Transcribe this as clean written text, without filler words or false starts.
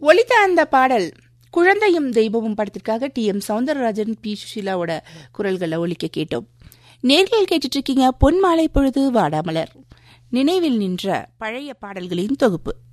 ஒலித்த அந்த பாடல் குழந்தையும் தெய்வமும் படத்திற்காக டி.எம். சௌந்தரராஜன், பி. சுஷீலாவோட குரல்களை ஒலிக்க கேட்டோம். நேர்கள் கேட்டுட்டு இருக்கீங்க பொன் மாலை பொழுது வாடாமலர், நினைவில் நின்ற பழைய பாடல்களின் தொகுப்பு.